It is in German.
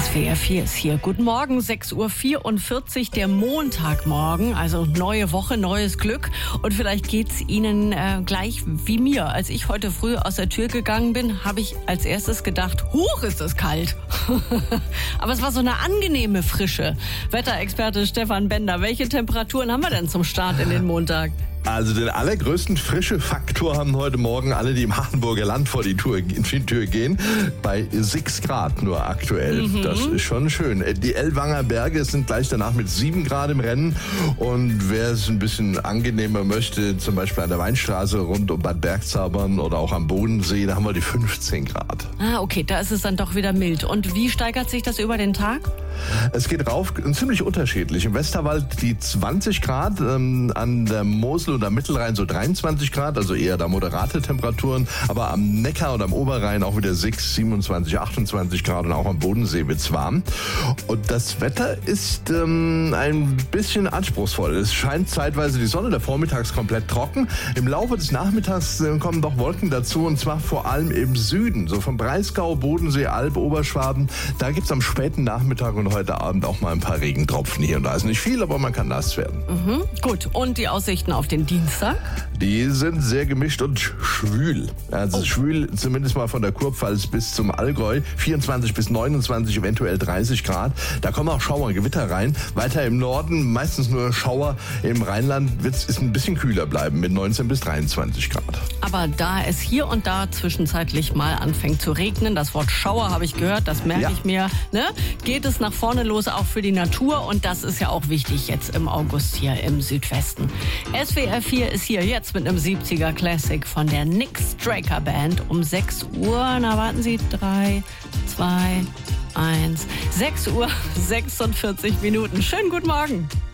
SWR 4 ist hier. Guten Morgen, 6:44 Uhr, der Montagmorgen. Also neue Woche, neues Glück. Und vielleicht geht's Ihnen gleich wie mir. Als ich heute früh aus der Tür gegangen bin, habe ich als erstes gedacht, huch, ist es kalt. Aber es war so eine angenehme Frische. Wetterexperte Stefan Bender, welche Temperaturen haben wir denn zum Start in den Montag? Also den allergrößten Frische-Faktor haben heute Morgen alle, die im Hachenburger Land vor die Tür gehen, bei 6 Grad nur aktuell. Das ist schon schön. Die Ellwanger Berge sind gleich danach mit 7 Grad im Rennen. Und wer es ein bisschen angenehmer möchte, zum Beispiel an der Weinstraße rund um Bad Bergzabern oder auch am Bodensee, da haben wir die 15 Grad. Ah, okay, da ist es dann doch wieder mild. Und wie steigert sich das über den Tag? Es geht rauf, ziemlich unterschiedlich. Im Westerwald die 20 Grad, an der Mosel und am Mittelrhein so 23 Grad, also eher da moderate Temperaturen. Aber am Neckar und am Oberrhein auch wieder 6, 27, 28 Grad und auch am Bodensee wird's warm. Und das Wetter ist ein bisschen anspruchsvoll. Es scheint zeitweise die Sonne, der Vormittag ist komplett trocken. Im Laufe des Nachmittags kommen doch Wolken dazu, und zwar vor allem im Süden, so vom Breisgau, Bodensee, Alb, Oberschwaben. Da gibt's am späten Nachmittag und heute Abend auch mal ein paar Regentropfen hier und da. Ist nicht viel, aber man kann nass werden. Gut, und die Aussichten auf den Dienstag? Die sind sehr gemischt und schwül. Also schwül zumindest mal von der Kurpfalz bis zum Allgäu. 24 bis 29, eventuell 30 Grad. Da kommen auch Schauer, Gewitter rein. Weiter im Norden meistens nur Schauer. Im Rheinland wird es ein bisschen kühler bleiben mit 19 bis 23 Grad. Aber da es hier und da zwischenzeitlich mal anfängt zu regnen, das Wort Schauer habe ich gehört, das merke ich mir, ne? Geht es nach vorne los, auch für die Natur, und das ist ja auch wichtig jetzt im August hier im Südwesten. SWR 4 ist hier jetzt mit einem 70er Classic von der Nick Straker Band um 6 Uhr. Na, warten Sie, 3, 2, 1. 6:46 Uhr. Schönen guten Morgen.